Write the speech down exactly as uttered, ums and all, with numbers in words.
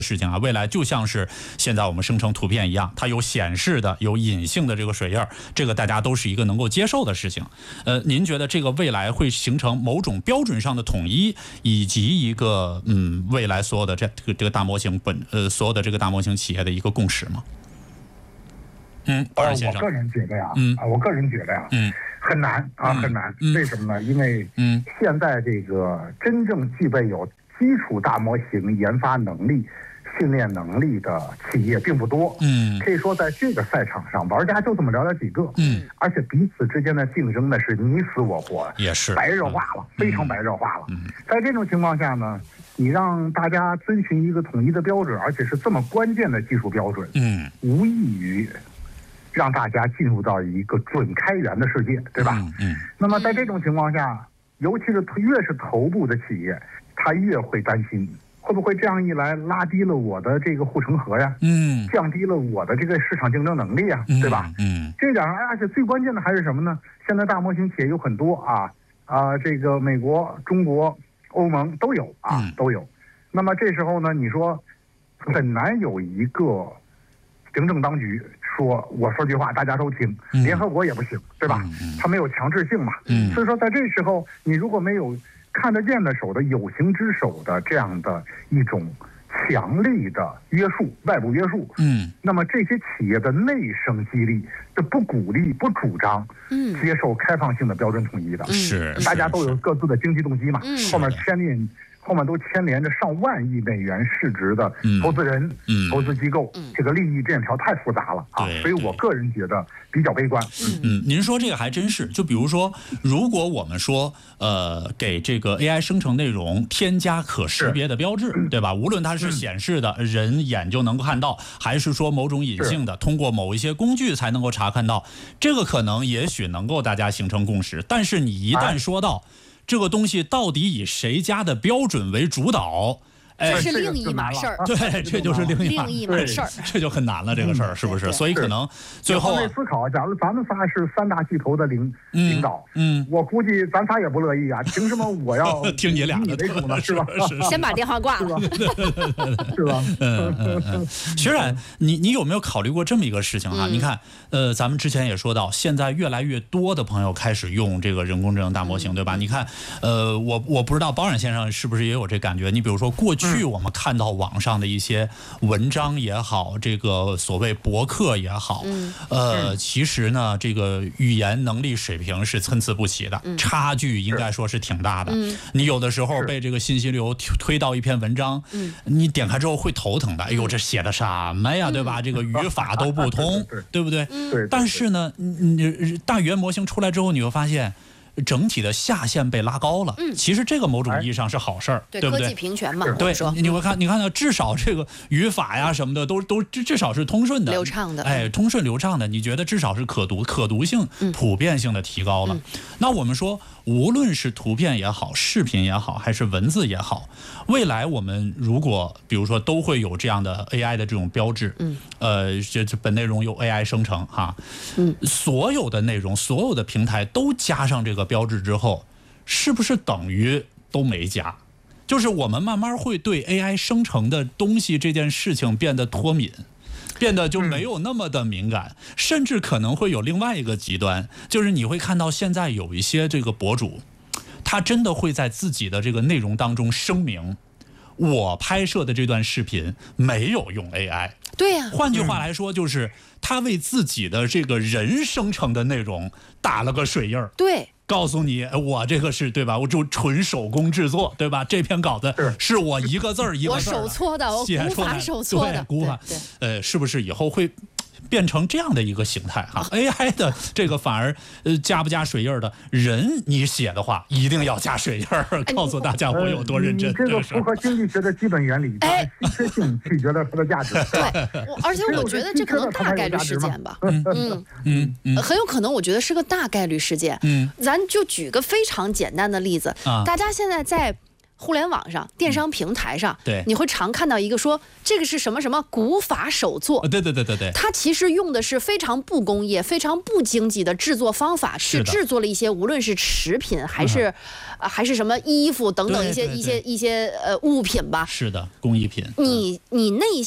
事情啊，未来就像是现在我们生成图片一样，它有显示的，有隐性的这个水印，这个大家都是一个能够接受的事情。呃，您觉得这个未来会形成某种标准上的统一，以及一个嗯，未来所有的这这个这个大模型本呃所有的这个大模型企业的一个共识吗？嗯， 呃，我个人觉得呀， 嗯啊，我个人觉得呀， 嗯， 很难啊，很难。 嗯、 为什么呢？因为嗯， 现在这个真正具备有基础大模型研发能力、训练能力的企业并不多。 嗯， 可以说在这个赛场上，玩家就这么寥寥几个。 嗯， 而且彼此之间的竞争呢是你死我活， 也是白热化了，嗯、非常白热化了。 嗯， 在这种情况下呢，你让大家遵循一个统一的标准，而且是这么关键的技术标准， 嗯， 无异于让大家进入到一个准开源的世界，对吧？ 嗯。嗯， 那么在这种情况下，尤其是越是头部的企业，他越会担心，会不会这样一来拉低了我的这个护城河呀？ 嗯， 降低了我的这个市场竞争能力呀， 嗯、 对吧？ 嗯， 这点上，而且最关键的还是什么呢？现在大模型企业有很多啊啊，这个美国、中国、欧盟都有啊， 嗯、 都有。那么这时候呢，你说很难有一个行政当局说我说句话大家都听， 嗯、 联合国也不行，对吧？ 嗯、 它没有强制性嘛。 嗯， 所以说在这时候，你如果没有看得见的手的有形之手的这样的一种强力的约束，外部约束， 嗯， 那么这些企业的内生激励就不鼓励、不主张， 嗯， 接受开放性的标准统一的， 是大家都有各自的经济动机嘛， 嗯、 后面牵连。后面都牵连着上万亿美元市值的投资人、 嗯、 投资机构， 嗯、 这个利益链条太复杂了啊，所以我个人觉得比较悲观。 嗯嗯，您说这个还真是。就比如说，如果我们说，呃，给这个 A I 生成内容添加可识别的标志，对吧？无论它是显示的，嗯、人眼就能够看到，还是说某种隐性的，通过某一些工具才能够查看到，这个可能也许能够大家形成共识。但是你一旦说到，哎这个东西到底以谁家的标准为主导？ 哎，这是另一码事儿。 对，这就是另一码另一码事儿， 这就很难了。这个事儿是不是？所以可能最后换位思考，假如咱们仨是三大巨头的领领导， 嗯， 我估计咱仨也不乐意啊。凭什么我要听你俩的为主呢？是吧？ 先把电话挂了， 是吧？ 嗯嗯嗯。学冉，你你有没有考虑过这么一个事情啊？你看，呃，咱们之前也说到，现在越来越多的朋友开始用这个人工智能大模型，对吧？你看，呃，我我不知道包冉先生是不是也有这感觉？你比如说过去。我们看到网上的一些文章也好，这个所谓博客也好， 嗯、 呃，其实呢，这个语言能力水平是参差不齐的， 嗯、 差距应该说是挺大的。 嗯、 你有的时候被这个信息流推到一篇文章， 嗯、 你点开之后会头疼的。哎呦，这写的什么呀， 嗯、 对吧？这个语法都不通， 对, 对不对？ 嗯、 但是呢，你大语言模型出来之后，你会发现。整体的下限被拉高了， 嗯， 其实这个某种意义上是好事儿， 对， 对不对？ 科技平权嘛， 对， 说你会看，你看到至少这个语法呀什么的都都至少是通顺的、 流畅的， 哎，通顺流畅的，你觉得至少是可读、可读性、 嗯、 普遍性的提高了。 嗯、 那我们说，无论是图片也好、视频也好，还是文字也好，未来我们如果比如说都会有这样的 A I 的这种标志， 嗯， 呃，这这本内容由 A I 生成哈， 嗯， 所有的内容、所有的平台都加上这个标志之后。是不是等于都没加？就是我们慢慢会对 A I 生成的东西这件事情变得脱敏，变得就没有那么的敏感，嗯、甚至可能会有另外一个极端，就是你会看到现在有一些这个博主，他真的会在自己的这个内容当中声明，我拍摄的这段视频没有用 A I。 对呀、啊， 换句话来说，就是他为自己的这个人生成的内容打了个水印儿。 对。 告诉你，我这个是对吧？我就纯手工制作，对吧？这篇稿子是我一个字儿一个字儿我手搓的，我古法手搓的， 古法。呃，是不是以后会变成这样的一个形态哈 ？A I 的这个反而呃加不加水印的人，你写的话一定要加水印儿，告诉大家我有多认真。 呃、这个符合经济学的基本原理，哎，稀缺性取决了它的价值。 对，而且我觉得这可能大概率事件吧。 嗯嗯嗯嗯， 很有可能我觉得是个大概率事件。 嗯， 咱就举个非常简单的例子， 啊、 大家现在在互联网上、电商平台上， 嗯、对， 你会常看到一个说这个是什么什么古法手作， 对对对对对， 它其实用的是非常不工业、非常不经济的制作方法去制作了一些，无论是食品还是、嗯呃、还是什么衣服等等一些对对对一些一些呃物品吧。 是的，工艺品。 你你内心。